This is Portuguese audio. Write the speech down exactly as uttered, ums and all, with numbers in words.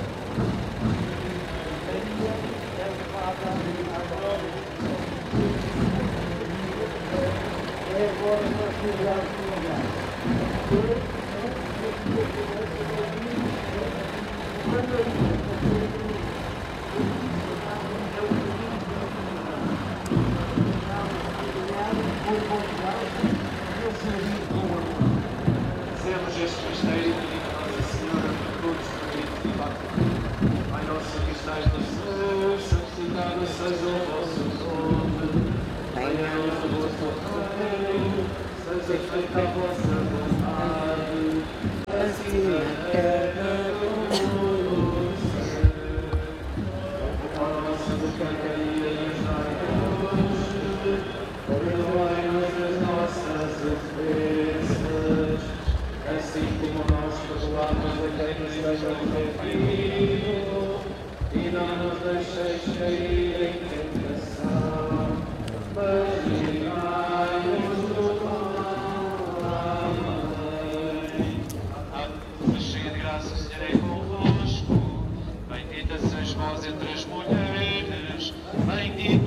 Fazemos este mistério pedindo a Nossa Senhora por todos os perdidos de Fátima. Pai nosso que estais nos céus, santificado seja o vosso nome. Venha o vosso reino, seja feita a vossa vontade, assim na terra como no céu. O pão nosso de cada dia nos dai hoje, perdoai-nos as nossas ofensas, assim como nós perdoamos a quem nos tem ofendido, e não nos deixeis cair em tentação, mas livrai-nos do mal. Amém. Ave cheia de graça, o Senhor é convosco, bendita sois vós entre as mulheres, bendito